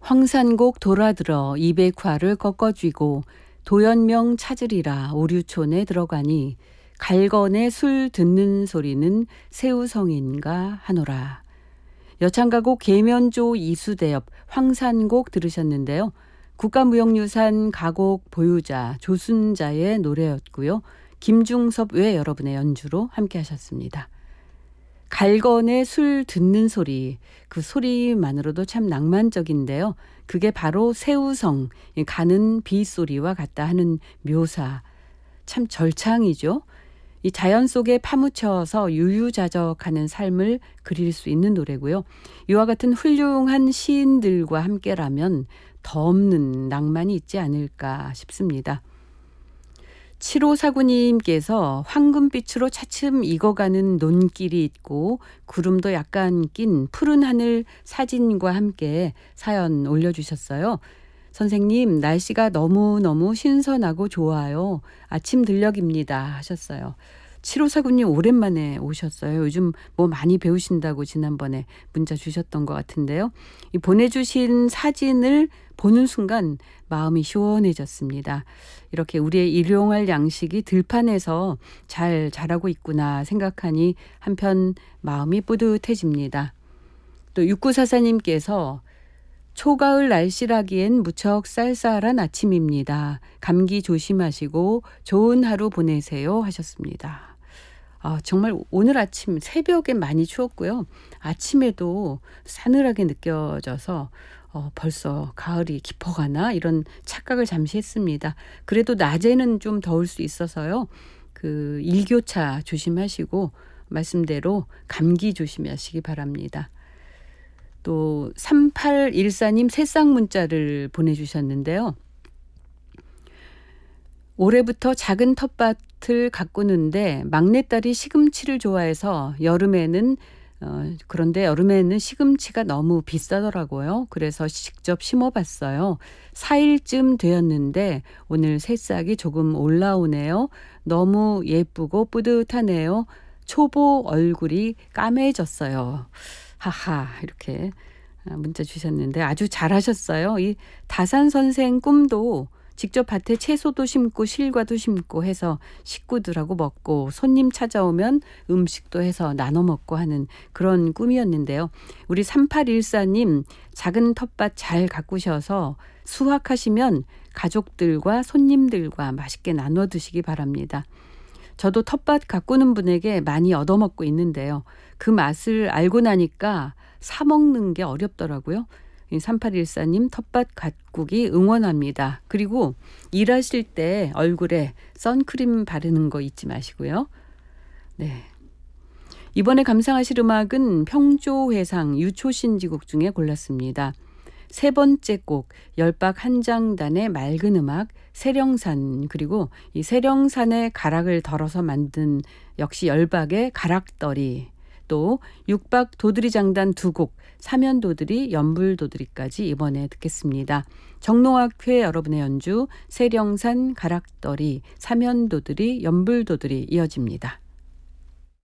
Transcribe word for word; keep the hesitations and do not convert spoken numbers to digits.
황산곡 돌아들어 이백화를 꺾어쥐고 도연명 찾으리라 오류촌에 들어가니 갈건의 술 듣는 소리는 새우성인가 하노라. 여창가곡 계면조 이수대엽 황산곡 들으셨는데요. 국가무형유산 가곡 보유자 조순자의 노래였고요. 김중섭 외 여러분의 연주로 함께 하셨습니다. 갈건의 술 듣는 소리, 그 소리만으로도 참 낭만적인데요. 그게 바로 새우성, 가는 빗소리와 같다 하는 묘사. 참 절창이죠. 이 자연 속에 파묻혀서 유유자적하는 삶을 그릴 수 있는 노래고요. 이와 같은 훌륭한 시인들과 함께라면 더 없는 낭만이 있지 않을까 싶습니다. 칠오사구님께서 황금빛으로 차츰 익어가는 논길이 있고 구름도 약간 낀 푸른 하늘 사진과 함께 사연 올려주셨어요. 선생님, 날씨가 너무너무 신선하고 좋아요. 아침 들녘입니다 하셨어요. 칠오사구님 오랜만에 오셨어요. 요즘 뭐 많이 배우신다고 지난번에 문자 주셨던 것 같은데요. 이 보내주신 사진을 보는 순간 마음이 시원해졌습니다. 이렇게 우리의 일용할 양식이 들판에서 잘 자라고 있구나 생각하니 한편 마음이 뿌듯해집니다. 또 육구사사님께서 초가을 날씨라기엔 무척 쌀쌀한 아침입니다. 감기 조심하시고 좋은 하루 보내세요 하셨습니다. 아, 정말 오늘 아침 새벽에 많이 추웠고요. 아침에도 싸늘하게 느껴져서 어, 벌써 가을이 깊어가나 이런 착각을 잠시 했습니다. 그래도 낮에는 좀 더울 수 있어서요. 그 일교차 조심하시고 말씀대로 감기 조심하시기 바랍니다. 또 삼팔일사님 새싹 문자를 보내주셨는데요. 올해부터 작은 텃밭을 가꾸는데 막내딸이 시금치를 좋아해서 여름에는 어, 그런데 여름에는 시금치가 너무 비싸더라고요. 그래서 직접 심어봤어요. 사 일쯤 되었는데 오늘 새싹이 조금 올라오네요. 너무 예쁘고 뿌듯하네요. 초보 얼굴이 까매졌어요. 하하, 이렇게 문자 주셨는데 아주 잘하셨어요. 이 다산 선생 꿈도 직접 밭에 채소도 심고 실과도 심고 해서 식구들하고 먹고 손님 찾아오면 음식도 해서 나눠 먹고 하는 그런 꿈이었는데요. 우리 삼팔일사님 작은 텃밭 잘 가꾸셔서 수확하시면 가족들과 손님들과 맛있게 나눠 드시기 바랍니다. 저도 텃밭 가꾸는 분에게 많이 얻어먹고 있는데요. 그 맛을 알고 나니까 사 먹는 게 어렵더라고요. 삼팔일사님 텃밭 가꾸기 응원합니다. 그리고 일하실 때 얼굴에 선크림 바르는 거 잊지 마시고요. 네. 이번에 감상하실 음악은 평조회상 유초신지곡 중에 골랐습니다. 세 번째 곡 열박 한장단의 맑은 음악 세령산, 그리고 이 세령산의 가락을 덜어서 만든 역시 열박의 가락더리, 또 육박 도드리장단 두 곡 사면도드리 연불도드리까지 이번에 듣겠습니다. 정노학회 여러분의 연주 세령산 가락더리 사면도드리 연불도드리 이어집니다.